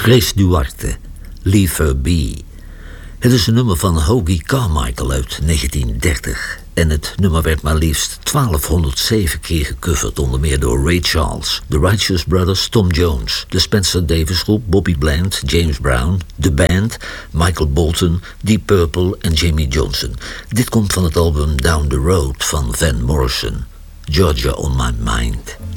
Grace Duarte, Leave Her Be. Het is een nummer van Hoagy Carmichael uit 1930. En het nummer werd maar liefst 1207 keer gecoverd, onder meer door Ray Charles, The Righteous Brothers, Tom Jones, de Spencer Davis Groep, Bobby Bland, James Brown, The Band, Michael Bolton, Deep Purple en Jamie Johnson. Dit komt van het album Down the Road van Van Morrison. Georgia on My Mind.